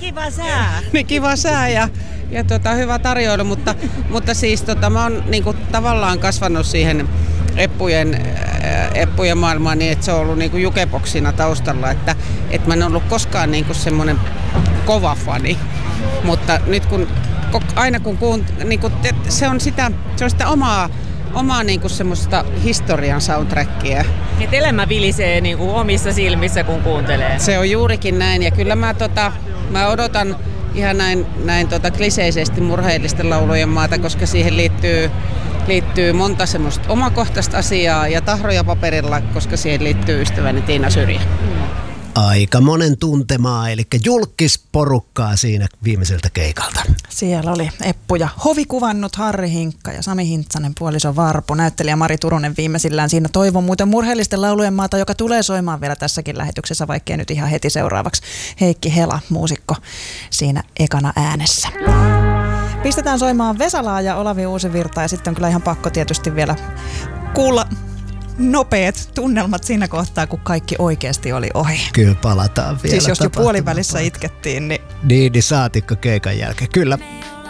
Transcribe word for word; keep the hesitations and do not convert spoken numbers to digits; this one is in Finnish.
kiva sää. Niin kiva sää ja, ja tota, hyvä tarjoilu, mutta, mutta siis tota, mä oon niinku, tavallaan kasvanut siihen eppujen, äh, eppujen maailmaan niin, että se on ollut niinku jukeboksina taustalla, että et mä en ollut koskaan niinku semmoinen kova fani, mutta nyt kun aina kun kuunt, niinku, se on sitä, se on sitä omaa omaa niinku semmoista historian soundtrackia. Että elämä vilisee niinku omissa silmissä, kun kuuntelee. Se on juurikin näin, ja kyllä mä, tota, mä odotan ihan näin, näin tota kliseisesti murheellisten laulujen maata, koska siihen liittyy, liittyy monta semmoista omakohtaista asiaa ja tahroja paperilla, koska siihen liittyy ystäväni Tiina Syrjä. Aika monen tuntemaa, eli julkisporukkaa siinä viimeiseltä keikalta. Siellä oli Eppu ja hovikuvannut Harri Hinkka ja Sami Hintsanen puoliso Varpu. Näyttelijä Mari Turunen viimeisillään siinä toivon muuten murheellisten laulujen maata, joka tulee soimaan vielä tässäkin lähetyksessä, vaikkei nyt ihan heti seuraavaksi. Heikki Hela, muusikko, siinä ekana äänessä. Pistetään soimaan Vesalaa ja Olavi Uusivirta ja sitten on kyllä ihan pakko tietysti vielä kuulla nopeat tunnelmat siinä kohtaa, kun kaikki oikeasti oli ohi. Kyllä palataan vielä. Siis jos jo puolivälissä itkettiin, niin... Niin, niin saatikko keikan jälkeen. Kyllä.